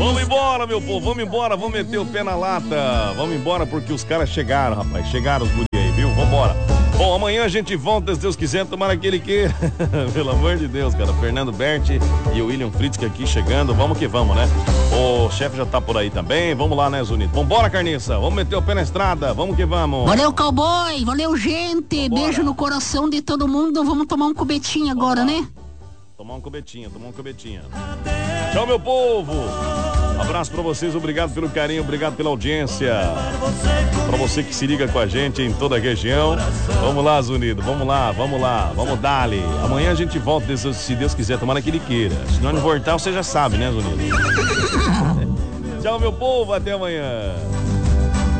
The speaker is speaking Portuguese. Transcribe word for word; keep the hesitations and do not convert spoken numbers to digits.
Vamos embora, meu povo, vamos embora, vamos meter o pé na lata. Vamos embora porque os caras chegaram, rapaz. Chegaram os guri aí, viu? Vambora. Bom, amanhã a gente volta, se Deus quiser, tomara aquele que... Pelo amor de Deus, cara. Fernando Berti e o William Fritzke aqui chegando. Vamos que vamos, né? O chefe já tá por aí também. Vamos lá, né, Zunito? Vambora, Carniça. Vamos meter o pé na estrada. Vamos que vamos. Valeu, cowboy. Valeu, gente. Vambora. Beijo no coração de todo mundo. Vamos tomar um cubetinho agora, né? Tomar um cubetinho, tomar um cubetinho. Tchau, meu povo. Abraço pra vocês, obrigado pelo carinho, obrigado pela audiência. Pra você que se liga com a gente em toda a região. Vamos lá, Zunido, vamos lá, vamos lá, vamos dali. Amanhã a gente volta, se Deus quiser, tomara que ele queira. Se nós não voltar, você já sabe, né, Zunido? Tchau, meu povo, até amanhã.